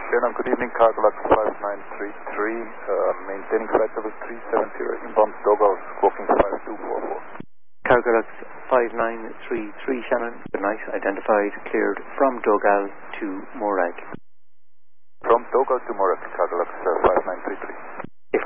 Vietnam, good evening, Cargolax 5933, maintaining flight level 370, inbound Douglas, squawking 5244. Cargolax 5933, Shannon, good night, identified, cleared from Dogal to Morag. From Dogal to Morag, Cargolax 5933.